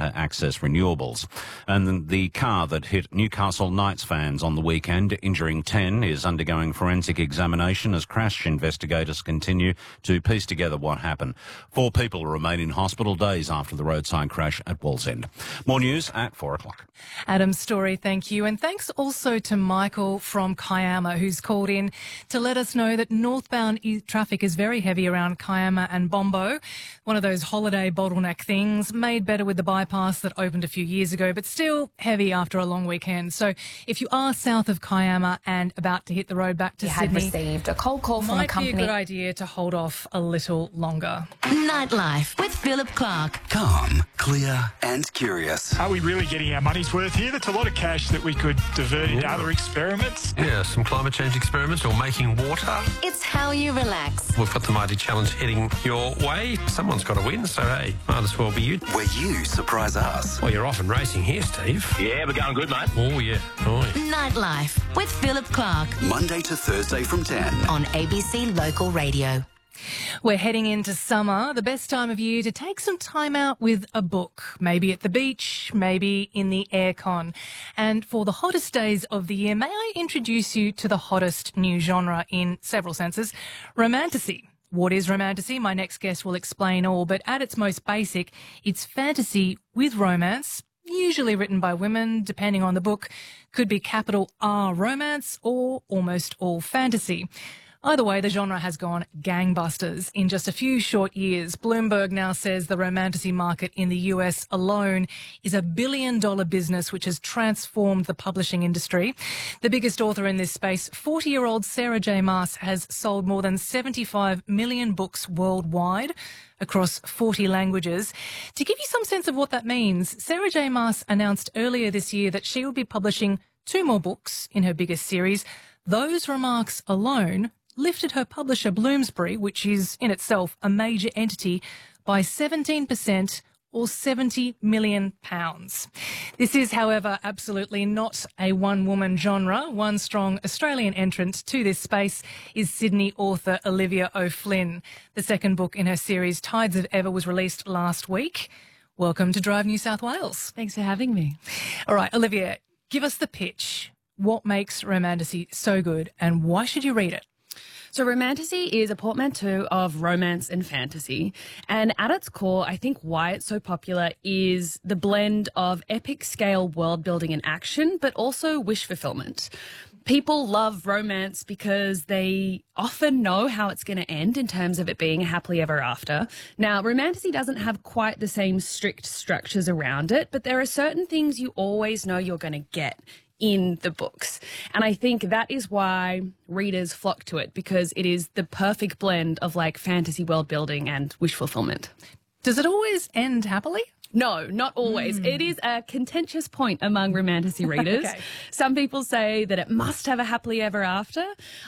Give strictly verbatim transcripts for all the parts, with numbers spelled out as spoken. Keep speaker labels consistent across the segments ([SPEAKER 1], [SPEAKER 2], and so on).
[SPEAKER 1] to access renewables. And the car that hit Newcastle Knights fans on the weekend, injuring ten, is undergoing forensic examination as crash investigators continue to piece together what happened. Four people remain in hospital days after the roadside crash at Wallsend. More news at four o'clock.
[SPEAKER 2] Adam Story, thank you. And thanks also to Michael from Kiama, who's called in to let us know that northbound e- traffic is very heavy around Kiama and Bombo. One of those holiday bottleneck things, made better with the bypass that opened a few years ago, but still heavy after a long weekend. So if you are south of Kiama and about to hit the road back to
[SPEAKER 3] you
[SPEAKER 2] Sydney,
[SPEAKER 3] had received a cold call from
[SPEAKER 2] might
[SPEAKER 3] a company.
[SPEAKER 2] be a good idea to hold off a little longer.
[SPEAKER 4] Nightlife with Philip Clark.
[SPEAKER 5] Calm, clear and curious.
[SPEAKER 6] Are we really getting our money's worth here? That's a lot of cash that we could divert into
[SPEAKER 7] Yeah.
[SPEAKER 6] other experiments.
[SPEAKER 7] Yeah, some climate change experiments or making water.
[SPEAKER 4] It's how you relax.
[SPEAKER 7] We've got the Mighty Challenge heading your way. Someone's got to win, so hey, might as well be you.
[SPEAKER 5] Where you surprise us.
[SPEAKER 7] Well, you're off and racing here, Steve.
[SPEAKER 8] Yeah, we're going good, mate.
[SPEAKER 7] Oh, yeah. Oh, yeah.
[SPEAKER 4] Nightlife with Philip Clark
[SPEAKER 5] Monday to Thursday from ten.
[SPEAKER 4] on A B C Local Radio.
[SPEAKER 2] We're heading into summer, the best time of year to take some time out with a book, maybe at the beach, maybe in the aircon. And for the hottest days of the year, may I introduce you to the hottest new genre in several senses, romantasy. What is romantasy? My next guest will explain all, but at its most basic, it's fantasy with romance, usually written by women, depending on the book. Could be capital R romance or almost all fantasy. Either way, the genre has gone gangbusters in just a few short years. Bloomberg now says the romantasy market in the U S alone is a billion dollar business which has transformed the publishing industry. The biggest author in this space, forty-year-old Sarah J. Maas, has sold more than seventy-five million books worldwide across forty languages. To give you some sense of what that means, Sarah J. Maas announced earlier this year that she will be publishing two more books in her biggest series. Those remarks alone lifted her publisher Bloomsbury, which is in itself a major entity, by seventeen percent or seventy million pounds. This is, however, absolutely not a one-woman genre. One strong Australian entrant to this space is Sydney author Olivia O'Flynn. The second book in her series, Tides of Ever, was released last week. Welcome to Drive New South Wales.
[SPEAKER 9] Thanks for having me.
[SPEAKER 2] All right, Olivia, give us the pitch. What makes romantasy so good and why should you read it?
[SPEAKER 9] So romantasy is a portmanteau of romance and fantasy. And at its core, I think why it's so popular is the blend of epic scale world building and action, but also wish fulfillment. People love romance because they often know how it's going to end in terms of it being a happily ever after. Now, romantasy doesn't have quite the same strict structures around it, but there are certain things you always know you're going to get in the books. And I think that is why readers flock to it, because it is the perfect blend of like fantasy world building and wish fulfillment.
[SPEAKER 2] Does it always end happily?
[SPEAKER 9] No, not always. Mm. It is a contentious point among romantasy readers. Okay. Some people say that it must have a happily ever after.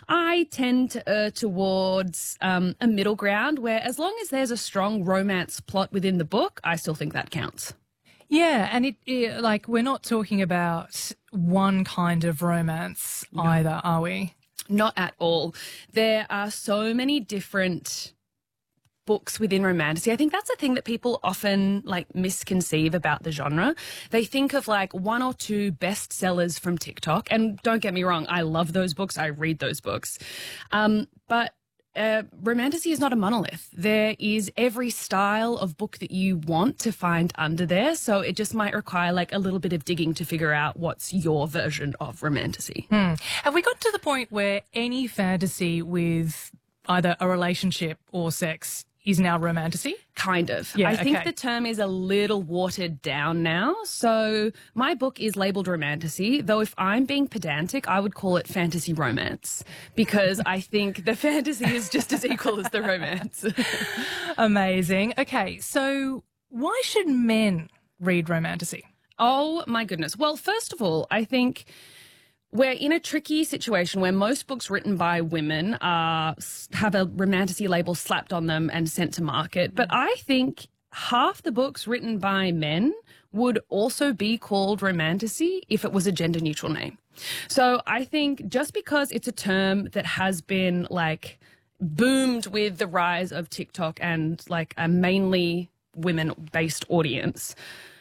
[SPEAKER 9] I tend to err towards um, a middle ground where as long as there's a strong romance plot within the book, I still think that counts.
[SPEAKER 2] Yeah, and it, it like we're not talking about one kind of romance no. either, are we?
[SPEAKER 9] Not at all. There are so many different books within romantasy. I think that's a thing that people often like misconceive about the genre. They think of like one or two bestsellers from TikTok, and don't get me wrong, I love those books. I read those books. Um, but Uh, romantasy is not a monolith. There is every style of book that you want to find under there. So it just might require like a little bit of digging to figure out what's your version of romantasy.
[SPEAKER 2] Hmm. Have we got to the point where any fantasy with either a relationship or sex is now romantasy?
[SPEAKER 9] Kind of.
[SPEAKER 2] Yeah,
[SPEAKER 9] I think
[SPEAKER 2] okay.
[SPEAKER 9] the term is a little watered down now. So my book is labelled romantasy, though if I'm being pedantic, I would call it fantasy romance, because I think the fantasy is just as equal as the romance.
[SPEAKER 2] Amazing. Okay, so why should men read romantasy?
[SPEAKER 9] Oh, my goodness. Well, first of all, I think we're in a tricky situation where most books written by women are, have a romantasy label slapped on them and sent to market. But I think half the books written by men would also be called romantasy if it was a gender-neutral name. So I think just because it's a term that has been, like, boomed with the rise of TikTok and, like, a mainly women-based audience,